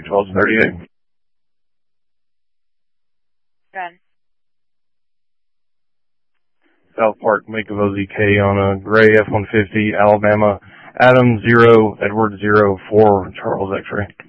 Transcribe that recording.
X-ray, 1238. Done. South Park, Make of OZK on a gray F-150, Alabama, Adam 0, Edward 0, 4, Charles X-ray.